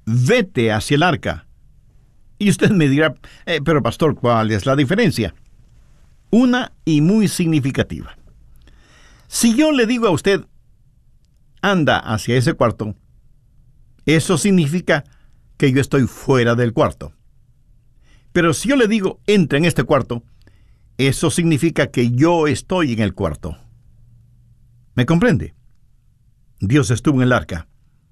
vete hacia el arca. Y usted me dirá, pero pastor, ¿cuál es la diferencia? Una y muy significativa. Si yo le digo a usted, anda hacia ese cuarto, eso significa que yo estoy fuera del cuarto. Pero si yo le digo, entra en este cuarto, eso significa que yo estoy en el cuarto. ¿Me comprende? Dios estuvo en el arca.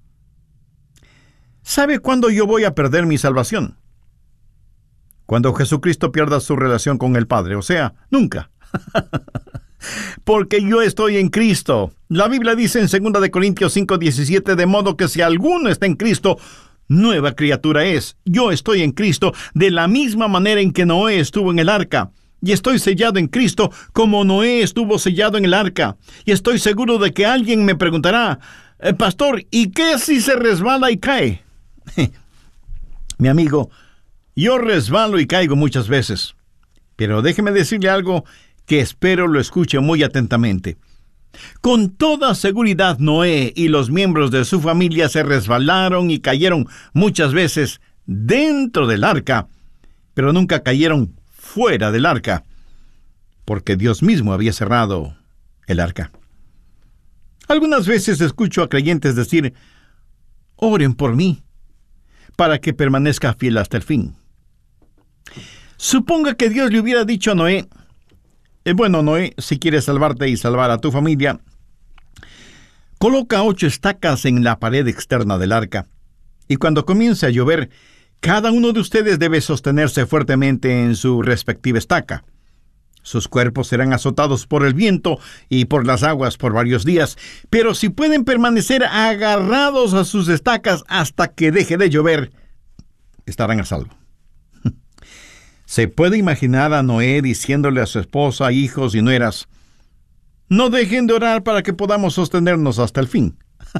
¿Sabe cuándo yo voy a perder mi salvación? Cuando Jesucristo pierda su relación con el Padre, o sea, nunca. Porque yo estoy en Cristo. La Biblia dice en 2 Corintios 5:17, de modo que si alguno está en Cristo, nueva criatura es. Yo estoy en Cristo de la misma manera en que Noé estuvo en el arca. Y estoy sellado en Cristo como Noé estuvo sellado en el arca. Y estoy seguro de que alguien me preguntará, pastor, ¿y qué si se resbala y cae? Mi amigo, yo resbalo y caigo muchas veces. Pero déjeme decirle algo que espero lo escuche muy atentamente. Con toda seguridad, Noé y los miembros de su familia se resbalaron y cayeron muchas veces dentro del arca, pero nunca cayeron fuera del arca, porque Dios mismo había cerrado el arca. Algunas veces escucho a creyentes decir, oren por mí, para que permanezca fiel hasta el fin. Suponga que Dios le hubiera dicho a Noé, bueno, Noé, si quieres salvarte y salvar a tu familia, coloca 8 estacas en la pared externa del arca, y cuando comience a llover, cada uno de ustedes debe sostenerse fuertemente en su respectiva estaca. Sus cuerpos serán azotados por el viento y por las aguas por varios días, pero si pueden permanecer agarrados a sus estacas hasta que deje de llover, estarán a salvo. Se puede imaginar a Noé diciéndole a su esposa, hijos y nueras, no dejen de orar para que podamos sostenernos hasta el fin.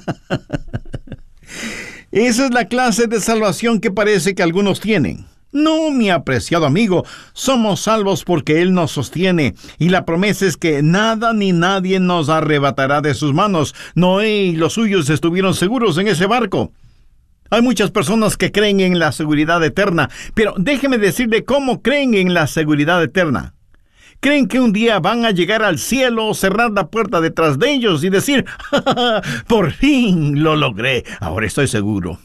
Esa es la clase de salvación que parece que algunos tienen. No, mi apreciado amigo, somos salvos porque Él nos sostiene, y la promesa es que nada ni nadie nos arrebatará de sus manos. Noé y los suyos estuvieron seguros en ese barco. Hay muchas personas que creen en la seguridad eterna, pero déjeme decirle cómo creen en la seguridad eterna. Creen que un día van a llegar al cielo, cerrar la puerta detrás de ellos y decir, ¡ja, ja, ja! Por fin lo logré, ahora estoy seguro.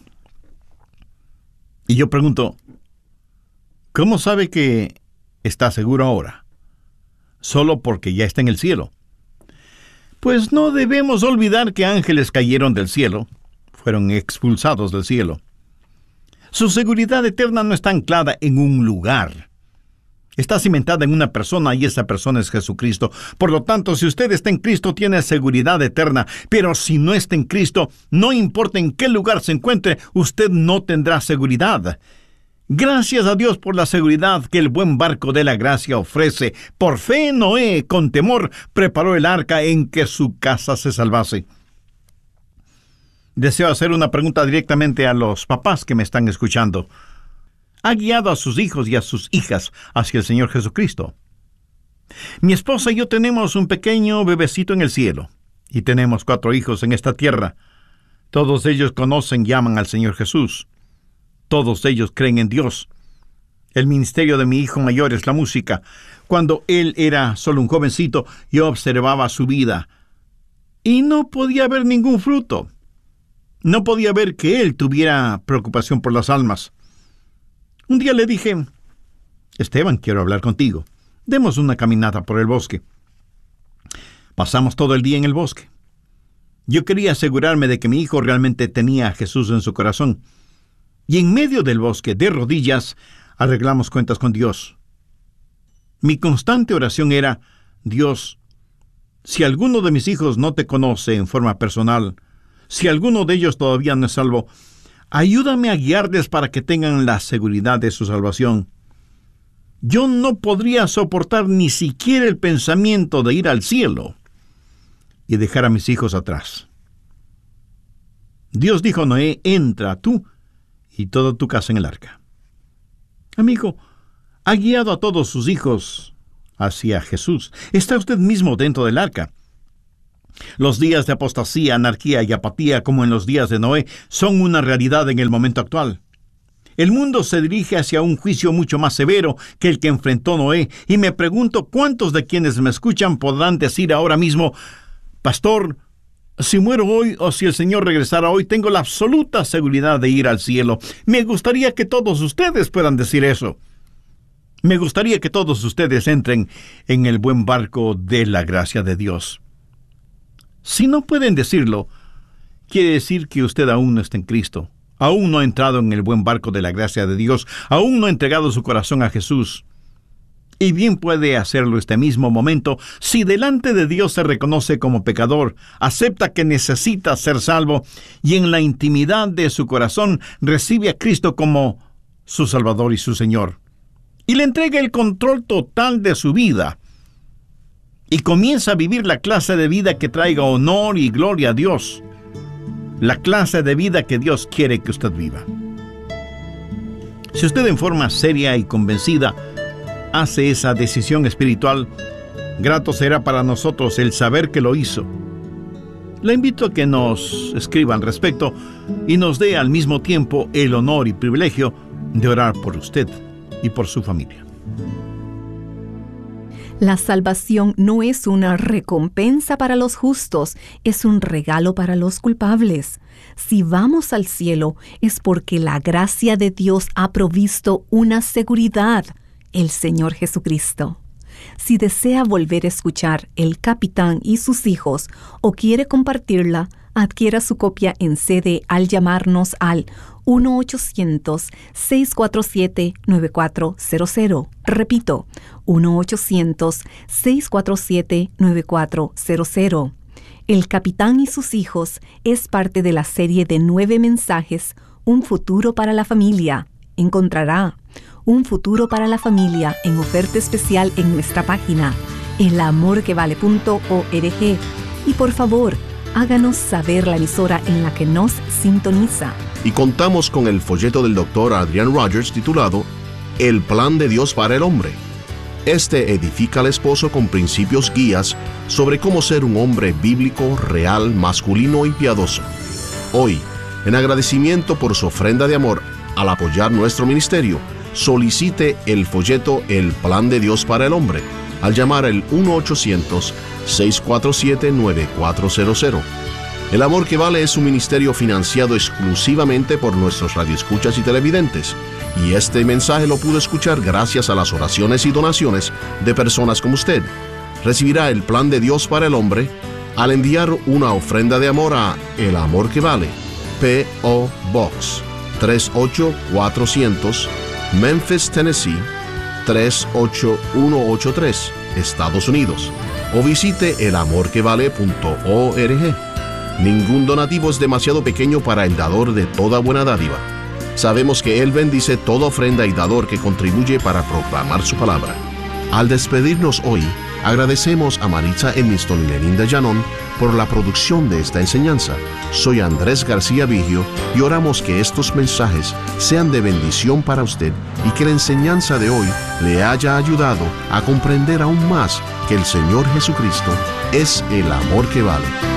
Y yo pregunto, ¿cómo sabe que está seguro ahora? ¿Solo porque ya está en el cielo? Pues no debemos olvidar que ángeles cayeron del cielo, fueron expulsados del cielo. Su seguridad eterna no está anclada en un lugar. Está cimentada en una persona y esa persona es Jesucristo. Por lo tanto, si usted está en Cristo, tiene seguridad eterna. Pero si no está en Cristo, no importa en qué lugar se encuentre, usted no tendrá seguridad. Gracias a Dios por la seguridad que el buen barco de la gracia ofrece. Por fe, Noé, con temor, preparó el arca en que su casa se salvase. Deseo hacer una pregunta directamente a los papás que me están escuchando. ¿Ha guiado a sus hijos y a sus hijas hacia el Señor Jesucristo? Mi esposa y yo tenemos un pequeño bebecito en el cielo, y tenemos 4 hijos en esta tierra. Todos ellos conocen y aman al Señor Jesús. Todos ellos creen en Dios. El ministerio de mi hijo mayor es la música. Cuando él era solo un jovencito, yo observaba su vida, y no podía ver ningún fruto. No podía ver que él tuviera preocupación por las almas. Un día le dije, Esteban, quiero hablar contigo. Demos una caminata por el bosque. Pasamos todo el día en el bosque. Yo quería asegurarme de que mi hijo realmente tenía a Jesús en su corazón. Y en medio del bosque, de rodillas, arreglamos cuentas con Dios. Mi constante oración era, Dios, si alguno de mis hijos no te conoce en forma personal, si alguno de ellos todavía no es salvo, ayúdame a guiarles para que tengan la seguridad de su salvación. Yo no podría soportar ni siquiera el pensamiento de ir al cielo y dejar a mis hijos atrás. Dios dijo a Noé, entra tú y toda tu casa en el arca. Amigo, ha guiado a todos sus hijos hacia Jesús. Está usted mismo dentro del arca. Los días de apostasía, anarquía y apatía, como en los días de Noé, son una realidad en el momento actual. El mundo se dirige hacia un juicio mucho más severo que el que enfrentó Noé, y me pregunto cuántos de quienes me escuchan podrán decir ahora mismo: Pastor, si muero hoy o si el Señor regresara hoy, tengo la absoluta seguridad de ir al cielo. Me gustaría que todos ustedes puedan decir eso. Me gustaría que todos ustedes entren en el buen barco de la gracia de Dios. Si no pueden decirlo, quiere decir que usted aún no está en Cristo, aún no ha entrado en el buen barco de la gracia de Dios, aún no ha entregado su corazón a Jesús. Y bien puede hacerlo este mismo momento si delante de Dios se reconoce como pecador, acepta que necesita ser salvo y en la intimidad de su corazón recibe a Cristo como su Salvador y su Señor. Y le entrega el control total de su vida. Y comienza a vivir la clase de vida que traiga honor y gloria a Dios. La clase de vida que Dios quiere que usted viva. Si usted en forma seria y convencida hace esa decisión espiritual, grato será para nosotros el saber que lo hizo. Le invito a que nos escriba al respecto y nos dé al mismo tiempo el honor y privilegio de orar por usted y por su familia. La salvación no es una recompensa para los justos, es un regalo para los culpables. Si vamos al cielo, es porque la gracia de Dios ha provisto una seguridad, el Señor Jesucristo. Si desea volver a escuchar El Capitán y sus hijos o quiere compartirla, adquiera su copia en CD al llamarnos al 1-800-647-9400. Repito, 1-800-647-9400. El Capitán y sus hijos es parte de la serie de 9 mensajes, Un futuro para la familia. Encontrará Un futuro para la familia en oferta especial en nuestra página, elamorquevale.org. Y por favor, háganos saber la emisora en la que nos sintoniza. Y contamos con el folleto del Dr. Adrian Rogers titulado El plan de Dios para el hombre. Este edifica al esposo con principios guías sobre cómo ser un hombre bíblico, real, masculino y piadoso. Hoy, en agradecimiento por su ofrenda de amor al apoyar nuestro ministerio, solicite el folleto El plan de Dios para el hombre al llamar al 1-800-647-9400. El Amor que Vale es un ministerio financiado exclusivamente por nuestros radioescuchas y televidentes, y este mensaje lo pudo escuchar gracias a las oraciones y donaciones de personas como usted. Recibirá el plan de Dios para el hombre al enviar una ofrenda de amor a El Amor que Vale, P.O. Box 38400, Memphis, Tennessee 38183, Estados Unidos, o visite elamorquevale.org. Ningún donativo es demasiado pequeño para el dador de toda buena dádiva. Sabemos que Él bendice toda ofrenda y dador que contribuye para proclamar su palabra. Al despedirnos hoy, agradecemos a Maritza Edmiston y Lelinda Llanón por la producción de esta enseñanza. Soy Andrés García Vigio y oramos que estos mensajes sean de bendición para usted y que la enseñanza de hoy le haya ayudado a comprender aún más que el Señor Jesucristo es el amor que vale.